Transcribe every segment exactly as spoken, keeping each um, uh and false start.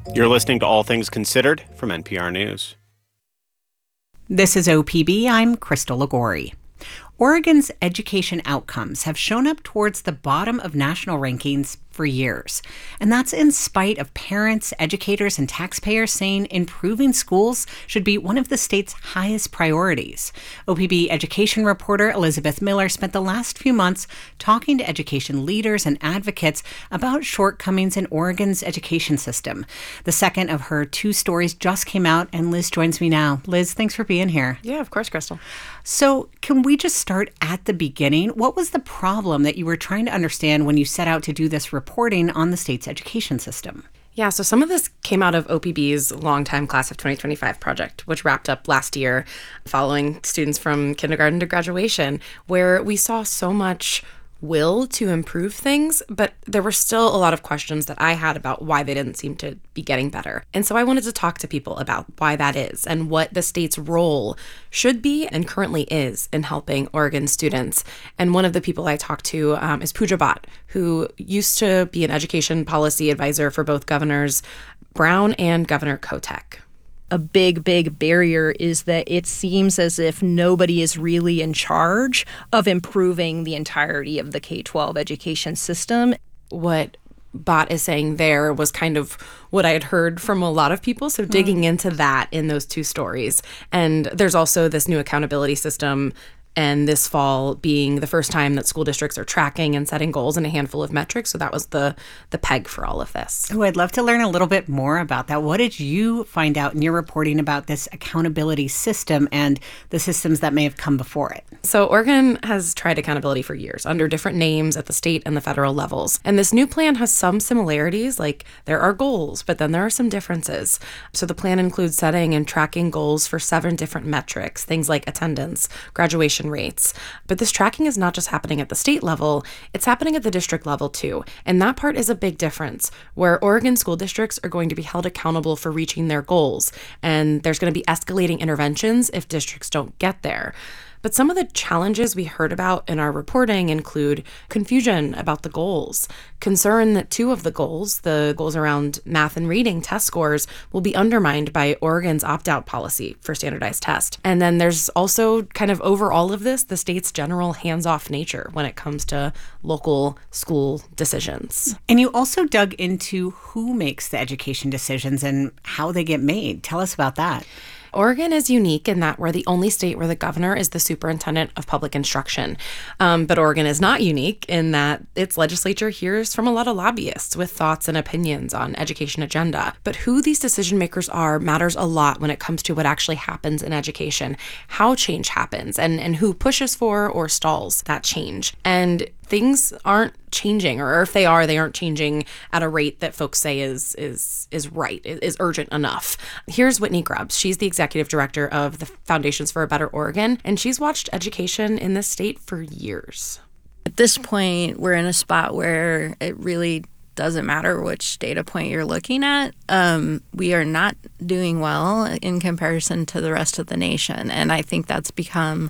You're listening to All Things Considered from N P R News. This is O P B. I'm Crystal Ligori. Oregon's education outcomes have shown up towards the bottom of national rankings for years. And that's in spite of parents, educators, and taxpayers saying improving schools should be one of the state's highest priorities. O P B education reporter Elizabeth Miller spent the last few months talking to education leaders and advocates about shortcomings in Oregon's education system. The second of her two stories just came out, and Liz joins me now. Liz, thanks for being here. Yeah, of course, Crystal. So can we just start at the beginning? What was the problem that you were trying to understand when you set out to do this reporting on the state's education system? Yeah, so some of this came out of O P B's longtime Class of twenty twenty-five project, which wrapped up last year following students from kindergarten to graduation, where we saw so much will to improve things, but there were still a lot of questions that I had about why they didn't seem to be getting better. And so I wanted to talk to people about why that is and what the state's role should be and currently is in helping Oregon students. And one of the people I talked to um, is Pooja Bhatt, who used to be an education policy advisor for both Governors Brown and Governor Kotek. A big, big barrier is that it seems as if nobody is really in charge of improving the entirety of the K twelve education system. What Bhatt is saying there was kind of what I had heard from a lot of people. So digging mm. into that in those two stories. And there's also this new accountability system, and this fall being the first time that school districts are tracking and setting goals in a handful of metrics. So that was the the peg for all of this. Oh, I'd love to learn a little bit more about that. What did you find out in your reporting about this accountability system and the systems that may have come before it? So Oregon has tried accountability for years under different names at the state and the federal levels. And this new plan has some similarities, like there are goals, but then there are some differences. So the plan includes setting and tracking goals for seven different metrics, things like attendance, graduation rates. But this tracking is not just happening at the state level, it's happening at the district level too. And that part is a big difference, where Oregon school districts are going to be held accountable for reaching their goals. And there's going to be escalating interventions if districts don't get there. But some of the challenges we heard about in our reporting include confusion about the goals, concern that two of the goals, the goals around math and reading test scores, will be undermined by Oregon's opt-out policy for standardized tests. And then there's also kind of over all of this, the state's general hands-off nature when it comes to local school decisions. And you also dug into who makes the education decisions and how they get made. Tell us about that. Oregon is unique in that we're the only state where the governor is the superintendent of public instruction. Um, but Oregon is not unique in that its legislature hears from a lot of lobbyists with thoughts and opinions on education agenda. But who these decision makers are matters a lot when it comes to what actually happens in education, how change happens, and, and who pushes for or stalls that change. And things aren't changing, or if they are, they aren't changing at a rate that folks say is is is right, is urgent enough. Here's Whitney Grubbs. She's the executive director of the Foundations for a Better Oregon, and she's watched education in this state for years. At this point, we're in a spot where it really doesn't matter which data point you're looking at. Um, we are not doing well in comparison to the rest of the nation, and I think that's become,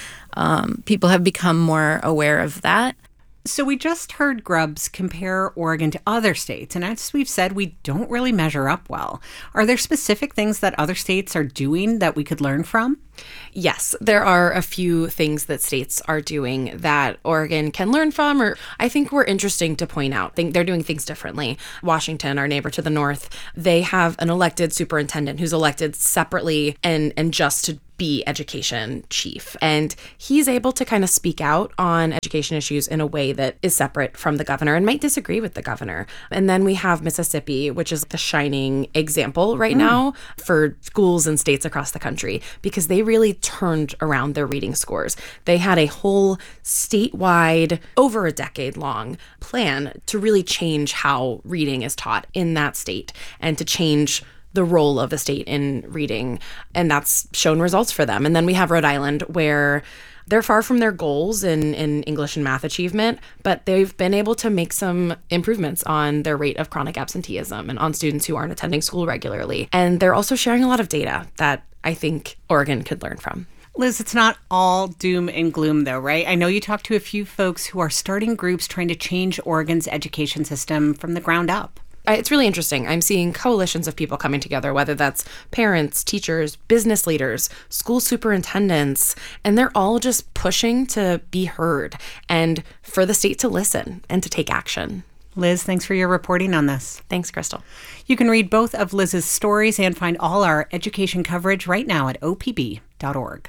um, people have become more aware of that. So we just heard Grubbs compare Oregon to other states, and as we've said, we don't really measure up well. Are there specific things that other states are doing that we could learn from? Yes, there are a few things that states are doing that Oregon can learn from, or I think were interesting to point out. They're doing things differently. Washington, our neighbor to the north, they have an elected superintendent who's elected separately and, and just to be education chief. And he's able to kind of speak out on education issues in a way that is separate from the governor and might disagree with the governor. And then we have Mississippi, which is the shining example right mm. now for schools and states across the country, because they really turned around their reading scores. They had a whole statewide, over a decade long plan to really change how reading is taught in that state and to change the role of the state in reading. And that's shown results for them. And then we have Rhode Island, where they're far from their goals in, in English and math achievement, but they've been able to make some improvements on their rate of chronic absenteeism and on students who aren't attending school regularly. And they're also sharing a lot of data that I think Oregon could learn from. Liz, it's not all doom and gloom, though, right? I know you talked to a few folks who are starting groups trying to change Oregon's education system from the ground up. It's really interesting. I'm seeing coalitions of people coming together, whether that's parents, teachers, business leaders, school superintendents, and they're all just pushing to be heard and for the state to listen and to take action. Liz, thanks for your reporting on this. Thanks, Crystal. You can read both of Liz's stories and find all our education coverage right now at o p b dot org.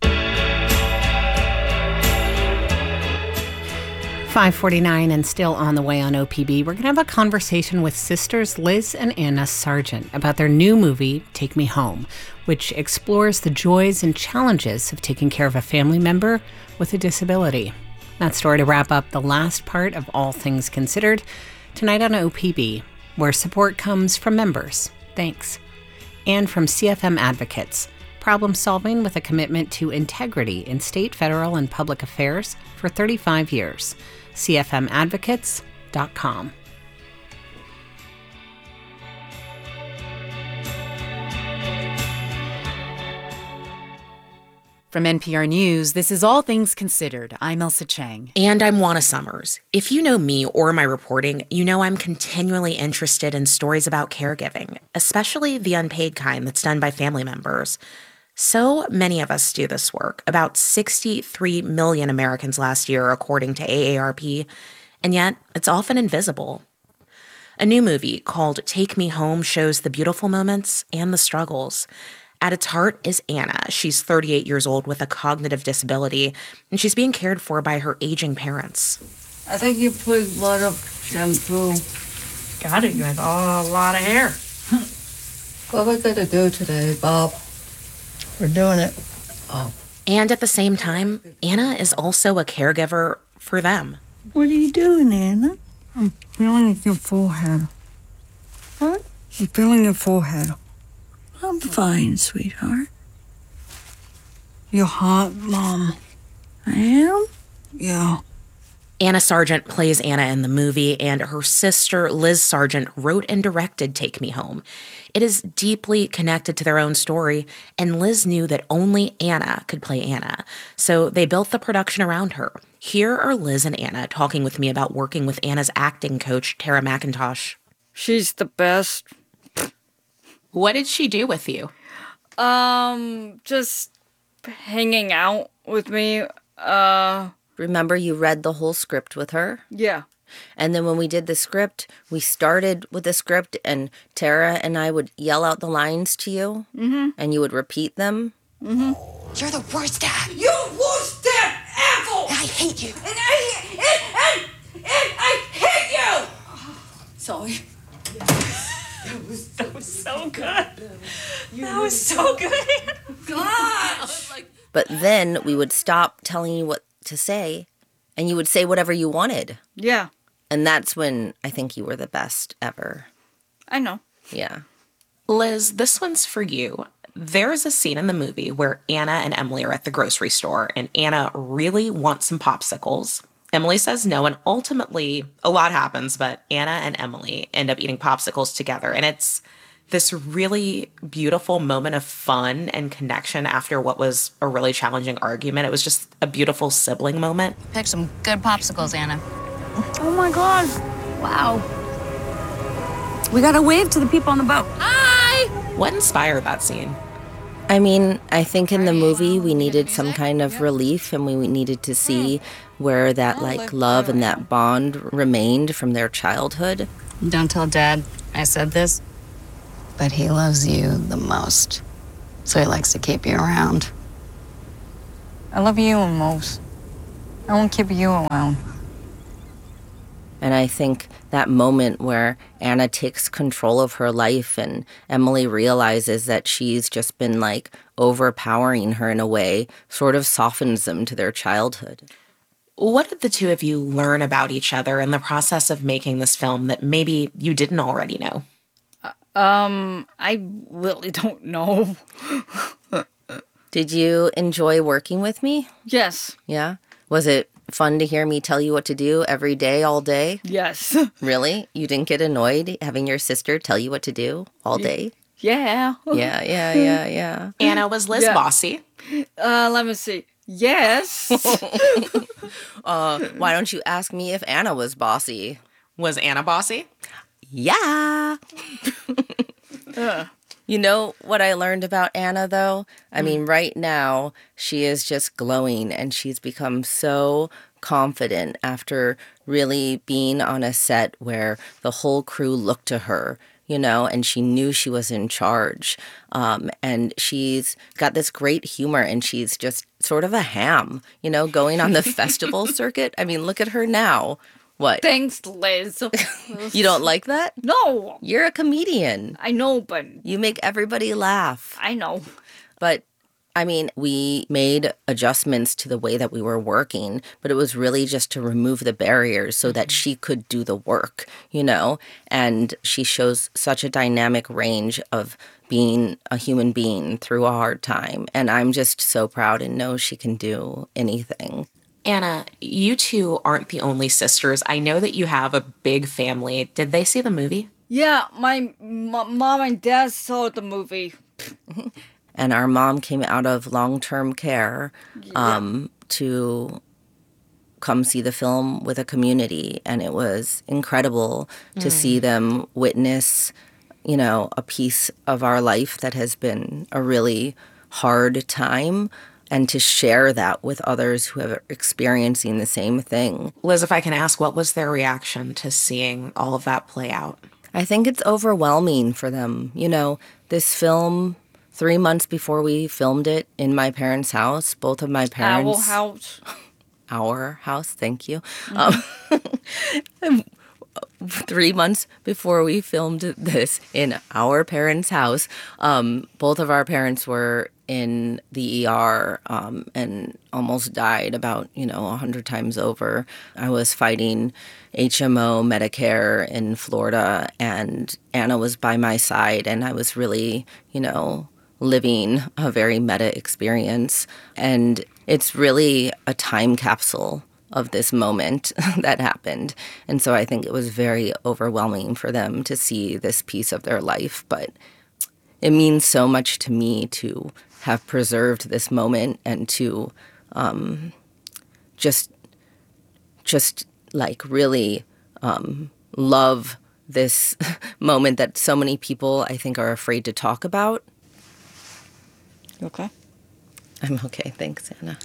five forty-nine and still on the way on O P B, we're going to have a conversation with sisters Liz and Anna Sargent about their new movie, Take Me Home, which explores the joys and challenges of taking care of a family member with a disability. That story to wrap up the last part of All Things Considered tonight on O P B, where support comes from members. Thanks. And from C F M Advocates, problem solving with a commitment to integrity in state, federal, and public affairs for thirty-five years. C F M advocates dot com. From N P R News, this is All Things Considered. I'm Elsa Chang. And I'm Juana Summers. If you know me or my reporting, you know I'm continually interested in stories about caregiving, especially the unpaid kind that's done by family members. So many of us do this work, about sixty-three million Americans last year, according to A A R P, and yet it's often invisible. A new movie called Take Me Home shows the beautiful moments and the struggles. At its heart is Anna. She's thirty-eight years old with a cognitive disability, and she's being cared for by her aging parents. I think you put a lot of shampoo. Got it, you had a lot of hair. What we gonna do today, Bob? We're doing it. Oh. And at the same time, Anna is also a caregiver for them. What are you doing, Anna? I'm feeling your forehead. What? I'm feeling your forehead. I'm fine, sweetheart. You're hot, Mom. I am? Yeah. Anna Sargent plays Anna in the movie, and her sister, Liz Sargent, wrote and directed Take Me Home. It is deeply connected to their own story, and Liz knew that only Anna could play Anna, so they built the production around her. Here are Liz and Anna talking with me about working with Anna's acting coach, Tara McIntosh. She's the best. What did she do with you? Um, just hanging out with me. Uh, Remember you read the whole script with her? yeah. And then when we did the script, we started with the script and Tara and I would yell out the lines to you. Mm-hmm. And you would repeat them. Mm-hmm. You're the worst dad. You worst dad ever! I hate you. And I, and, and, and I hate you! Sorry. That was, that was so good. That was so good. Gosh! But then we would stop telling you what to say and you would say whatever you wanted. Yeah. And that's when I think you were the best ever. I know. Yeah. Liz, this one's for you. There's a scene in the movie where Anna and Emily are at the grocery store, and Anna really wants some popsicles. Emily says no, and ultimately, a lot happens, but Anna and Emily end up eating popsicles together, and it's this really beautiful moment of fun and connection after what was a really challenging argument. It was just a beautiful sibling moment. Pick some good popsicles, Anna. Oh my God. Wow. We gotta wave to the people on the boat. Hi! What inspired that scene? I mean, I think in the movie we needed some kind of relief and we needed to see where that like love and that bond remained from their childhood. Don't tell Dad I said this, but he loves you the most. So he likes to keep you around. I love you the most. I won't keep you around. And I think that moment where Anna takes control of her life and Emily realizes that she's just been like overpowering her in a way sort of softens them to their childhood. What did the two of you learn about each other in the process of making this film that maybe you didn't already know? Um, I really don't know. Did you enjoy working with me? Yes. Yeah? Was it fun to hear me tell you what to do every day, all day? Yes. Really? You didn't get annoyed having your sister tell you what to do all day? Yeah. Yeah, yeah, yeah, yeah. Anna, was Liz Yeah. bossy? Uh, let me see. Yes. uh, why don't you ask me if Anna was bossy? Was Anna bossy? yeah. You know what I learned about Anna, though? I mean, right now, she is just glowing, and she's become so confident after really being on a set where the whole crew looked to her, you know, and she knew she was in charge. Um, and she's got this great humor, and she's just sort of a ham, you know, going on the festival circuit. I mean, look at her now. What? Thanks, Liz. You don't like that? No. You're a comedian. I know, but... You make everybody laugh. I know. But, I mean, we made adjustments to the way that we were working, but it was really just to remove the barriers so that she could do the work, you know? And she shows such a dynamic range of being a human being through a hard time. And I'm just so proud and know she can do anything. Anna, you two aren't the only sisters. I know that you have a big family. Did they see the movie? Yeah, my m- mom and dad saw the movie. And our mom came out of long-term care um, yeah. to come see the film with a community. And it was incredible mm. to see them witness, you know, a piece of our life that has been a really hard time, and to share that with others who are experiencing the same thing. Liz, if I can ask, what was their reaction to seeing all of that play out? I think it's overwhelming for them. You know, this film, three months before we filmed it in my parents' house, both of my parents... Our house. Our house, thank you. Mm-hmm. Um, three months before we filmed this in our parents' house, um, both of our parents were in the E R um, and almost died about, you know, a hundred times over. I was fighting H M O Medicare in Florida, and Anna was by my side, and I was really, you know, living a very meta experience. And it's really a time capsule of this moment that happened. And so I think it was very overwhelming for them to see this piece of their life. But it means so much to me to have preserved this moment and to um, just, just like really um, love this moment that so many people, I think, are afraid to talk about. You okay? I'm okay. Thanks, Anna.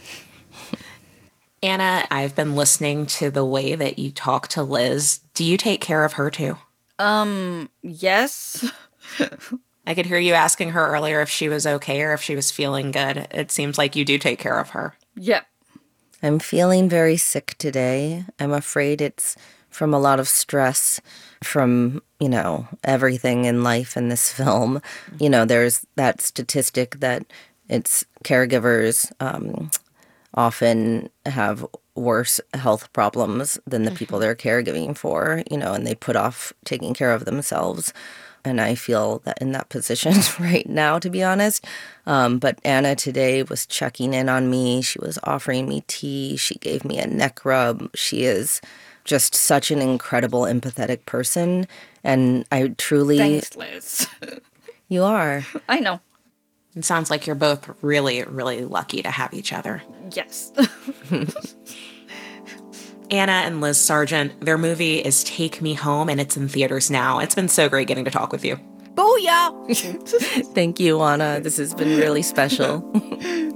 Anna, I've been listening to the way that you talk to Liz. Do you take care of her too? Um, yes. I could hear you asking her earlier if she was okay or if she was feeling good. It seems like you do take care of her. Yep. I'm feeling very sick today. I'm afraid it's from a lot of stress from, you know, everything in life in this film. You know, there's that statistic that it's caregivers um, often have worse health problems than the people they're caregiving for, you know, and they put off taking care of themselves. And I feel that in that position right now, to be honest. Um, but Anna today was checking in on me. She was offering me tea. She gave me a neck rub. She is just such an incredible, empathetic person. And I truly... Thanks, Liz. You are. I know. It sounds like you're both really, really lucky to have each other. Yes. Anna and Liz Sargent, their movie is Take Me Home, and it's in theaters now. It's been so great getting to talk with you. Booyah! Thank you, Anna. This has been really special.